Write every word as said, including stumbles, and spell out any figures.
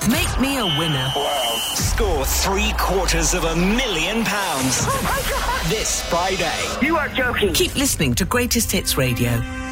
Make me a winner. Wow. Score three quarters of a million pounds. Oh, my God. This Friday. You are joking. Keep listening to Greatest Hits Radio.